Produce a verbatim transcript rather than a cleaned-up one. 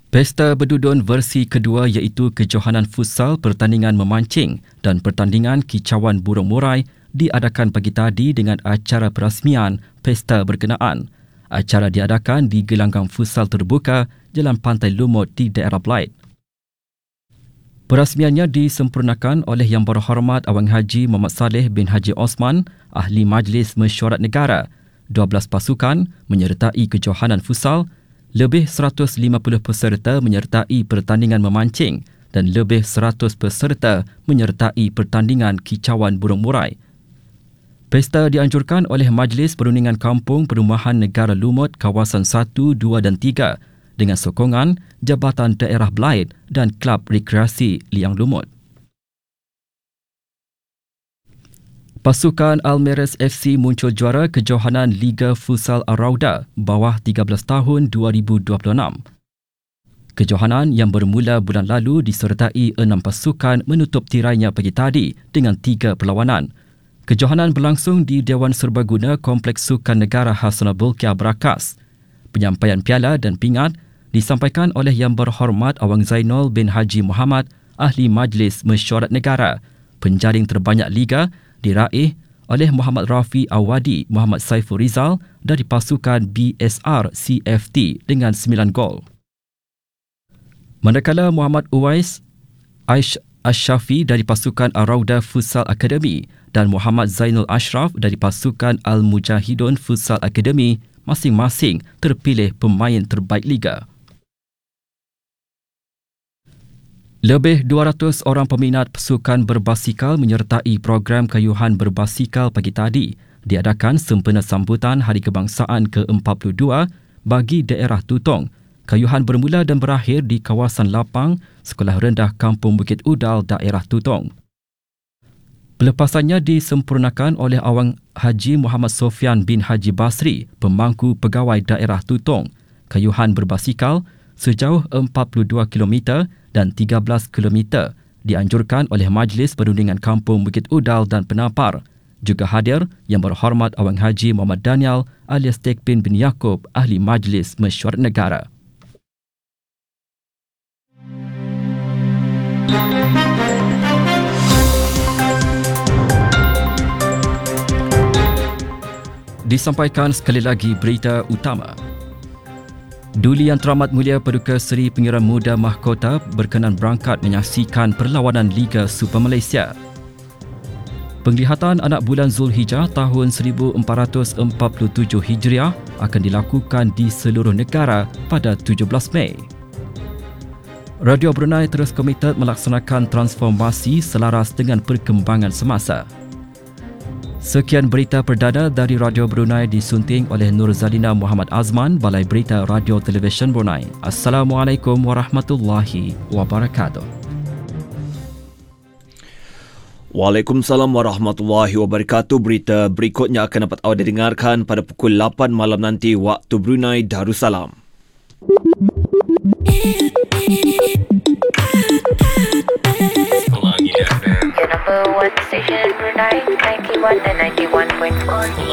Pesta Berdudun versi kedua iaitu kejohanan futsal, pertandingan memancing dan pertandingan kicauan burung murai diadakan pagi tadi dengan acara perasmian pesta berkenaan. Acara diadakan di gelanggang futsal terbuka Jalan Pantai Lumut di daerah Belait. Perasmiannya disempurnakan oleh Yang Berhormat Awang Haji Muhammad Saleh bin Haji Osman, Ahli Majlis Mesyuarat Negara. dua belas pasukan menyertai kejohanan futsal, lebih seratus lima puluh peserta menyertai pertandingan memancing dan lebih seratus peserta menyertai pertandingan kicauan burung murai. Pesta dianjurkan oleh Majlis Perundingan Kampung Perumahan Negara Lumut Kawasan satu, dua dan tiga dengan sokongan Jabatan Daerah Belait dan Klub Rekreasi Liang Lumut. Pasukan Almeres F C muncul juara kejohanan Liga Futsal Arauda bawah tiga belas tahun dua ribu dua puluh enam. Kejohanan yang bermula bulan lalu disertai enam pasukan menutup tirainya pagi tadi dengan tiga perlawanan. Kejohanan berlangsung di Dewan Serbaguna Kompleks Sukan Negara Hasanah Bolkiah Berakas. Penyampaian piala dan pingat disampaikan oleh Yang Berhormat Awang Zainul bin Haji Muhammad, Ahli Majlis Mesyuarat Negara. Penjaring terbanyak liga diraih oleh Muhammad Rafi Awadi Muhammad Saiful Rizal dari pasukan B S R C F T dengan sembilan gol. Manakala Muhammad Uwais Aish Ashafi dari pasukan Arauda Futsal Academy dan Muhammad Zainul Ashraf dari pasukan Al-Mujahidun Futsal Academy masing-masing terpilih pemain terbaik liga. Lebih dua ratus orang peminat pasukan berbasikal menyertai program kayuhan berbasikal pagi tadi diadakan sempena sambutan Hari Kebangsaan ke empat puluh dua bagi daerah Tutong. Kayuhan bermula dan berakhir di kawasan lapang Sekolah Rendah Kampung Bukit Udal, daerah Tutong. Pelepasannya disempurnakan oleh Awang Haji Muhammad Sofian bin Haji Basri, pemangku pegawai daerah Tutong. Kayuhan berbasikal sejauh empat puluh dua kilometer dan tiga belas kilometer dianjurkan oleh Majlis Perundingan Kampung Bukit Udal dan Penapar. Juga hadir Yang Berhormat Awang Haji Muhammad Daniel alias Tekpin bin Yaakob, Ahli Majlis Mesyuarat Negara. Disampaikan sekali lagi berita utama. Duli Yang Teramat Mulia Paduka Seri Pengiran Muda Mahkota berkenan berangkat menyaksikan perlawanan Liga Super Malaysia. Penglihatan anak bulan Zulhijjah tahun seribu empat ratus empat puluh tujuh Hijriah akan dilakukan di seluruh negara pada tujuh belas Mei. Radio Brunei terus komited melaksanakan transformasi selaras dengan perkembangan semasa. Sekian berita perdana dari Radio Brunei disunting oleh Nur Zalina Muhammad Azman, Balai Berita Radio Televisyen Brunei. Assalamualaikum warahmatullahi wabarakatuh. Waalaikumsalam warahmatullahi wabarakatuh. Berita berikutnya akan dapat awak dengarkan pada pukul lapan malam nanti waktu Brunei Darussalam. Your number one station, Brunei, ninety-one and ninety-one point four.